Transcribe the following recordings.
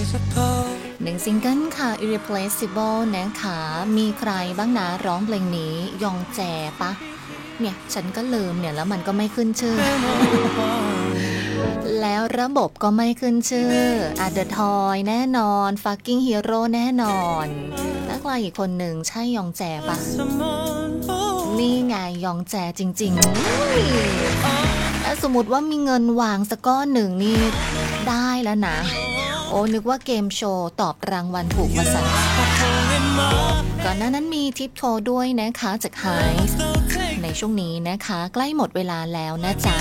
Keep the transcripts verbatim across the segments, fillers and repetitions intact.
หนึ่งซิงเกิลค่ะ Irreplaceable นะคะมีใครบ้างนะร้องเพลงนี้ยองแจปะเนี่ยฉันก็ลืมเนี่ยแล้วมันก็ไม่ขึ้นชื่อ แล้วระบบก็ไม่ขึ้นชื่ออาเดอะทอยแน่นอน Fucking Hero แน่นอนแล้วใครอีกคนหนึ่งใช่ยองแจปะนี่ไงยองแจจริงๆถ้าสมมติว่ามีเงินวางสักก้อนหนึ่งนี่ได้แล้วนะโอ้นึกว่าเกมโชว์ตอบรางวัลถูกมาสั่งก่อนหน้านั้นมีทิปโชว์ด้วยนะคะจากไฮในช่วงนี้นะคะใกล้หมดเวลาแล้วนะจ๊ะ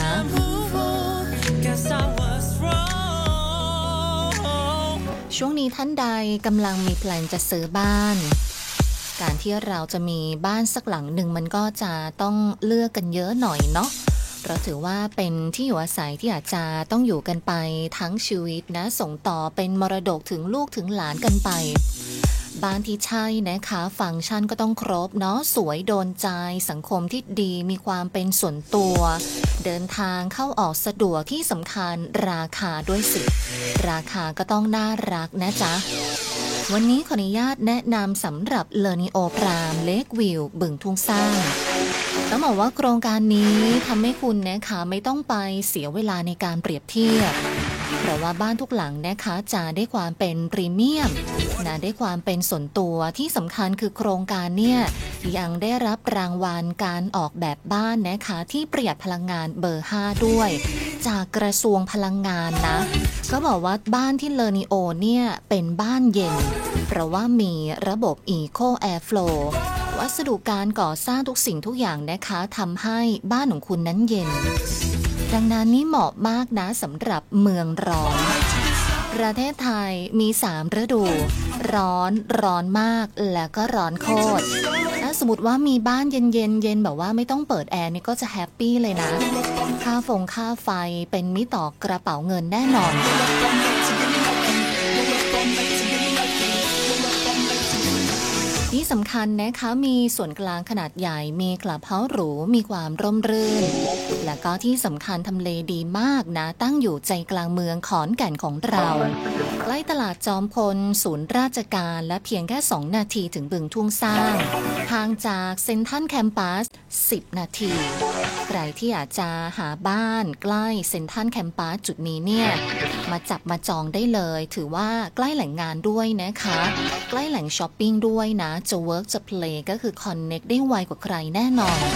ช่วงนี้ท่านใดกำลังมีแพลนจะซื้อบ้านการที่เราจะมีบ้านสักหลังหนึ่งมันก็จะต้องเลือกกันเยอะหน่อยเนาะเพราะถือว่าเป็นที่อยู่อาศัยที่อาจจะต้องอยู่กันไปทั้งชีวิตนะส่งต่อเป็นมรดกถึงลูกถึงหลานกันไปบ้านที่ใช่นะคะฟังก์ชันก็ต้องครบเนาะสวยโดนใจสังคมที่ดีมีความเป็นส่วนตัวเดินทางเข้าออกสะดวกที่สำคัญราคาด้วยสิราคาก็ต้องน่ารักนะจ๊ะวันนี้ขออนุญาตแนะนำสำหรับเลอนิโอพรามเลควิวบึงทุ่งสร้างต้องบอกว่าโครงการนี้ทำให้คุณนะคะไม่ต้องไปเสียเวลาในการเปรียบเทียบเพราะว่าบ้านทุกหลังนะคะจะได้ความเป็นพรีเมียมนะได้ความเป็นส่วนตัวที่สำคัญคือโครงการเนี่ยยังได้รับรางวัลการออกแบบบ้านนะคะที่ประหยัดพลังงานเบอร์ห้าด้วยจากกระทรวงพลังงานนะก็บอกว่าบ้านที่เลอนิโอเนี่ยเป็นบ้านเย็นเพราะว่ามีระบบ Eco Airflow วัสดุการก่อสร้างทุกสิ่งทุกอย่างนะคะทำให้บ้านของคุณนั้นเย็นดังนั้นนี่เหมาะมากนะสำหรับเมืองร้อนประเทศไทยมีสามฤดูร้อนร้อนมากแล้วก็ร้อนโคตรถ้าสมมติว่ามีบ้านเย็นเย็นเย็นแบบว่าไม่ต้องเปิดแอร์นี่ก็จะแฮปปี้เลยนะค่าฟงค่าไฟเป็นมิตรต่อกระเป๋าเงินแน่นอนที่สำคัญนะคะมีส่วนกลางขนาดใหญ่มีคลับเฮาส์หรูมีความร่มรื่นและก็ที่สำคัญทำเลดีมากนะตั้งอยู่ใจกลางเมืองขอนแก่นของเราใกล้ตลาดจอมพลศูนย์ราชการและเพียงแค่สองนาทีถึงบึงทุ่งสร้างห่างจากเซ็นทรัลแคมปัสสิบนาทีใครที่อยากจะหาบ้านใกล้เซ็นทรัลแคมปัสจุดนี้เนี่ยมาจับมาจองได้เลยถือว่าใกล้แหล่งงานด้วยนะคะใกล้แหล่งช้อปปิ้งด้วยนะจะ work จะ play ก็คือ connect ได้ไวกว่าใครแน่นอน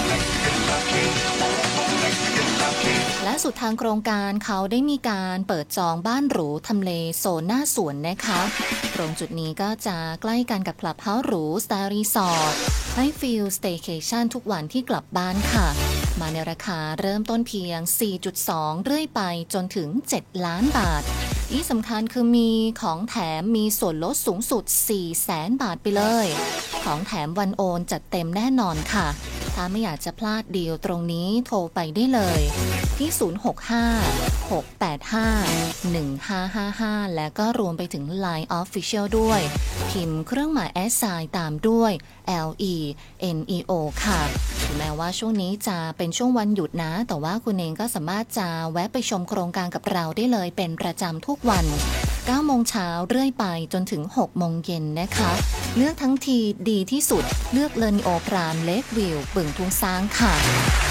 และสุดทางโครงการเขาได้มีการเปิดจองบ้านหรูทำเลโซนหน้าสวนนะคะตรงจุดนี้ก็จะใกล้กันกับคลับเฮาส์หรูสไตล์รีสอร์ทให้ฟีลสเตย์เคชั่นทุกวันที่กลับบ้านค่ะมาในราคาเริ่มต้นเพียง สี่จุดสอง เรื่อยไปจนถึงเจ็ดล้านบาทที่สำคัญคือมีของแถมมีส่วนลดสูงสุด สี่แสนบาทไปเลยของแถมวันโอนจัดเต็มแน่นอนค่ะถ้าไม่อยากจะพลาดดีลตรงนี้โทรไปได้เลยที่ศูนย์ หก ห้า หก แปด ห้า หนึ่ง ห้า ห้า ห้าและก็รวมไปถึง ไลน์ Official ด้วยพิมพ์เครื่องหมายแอสไซน์ตามด้วย แอล อี เอ็น อี โอ ค่ะถึงแม้ว่าช่วงนี้จะเป็นช่วงวันหยุดนะแต่ว่าคุณเองก็สามารถจะแวะไปชมโครงการกับเราได้เลยเป็นประจำทุกวัน เก้าโมงเช้าเรื่อยไปจนถึง หกโมงเย็นนะคะเลือกทั้งทีดีที่สุดเลือกเลอนิโอพรามเลควิวบึงทุ่งสร้างค่ะ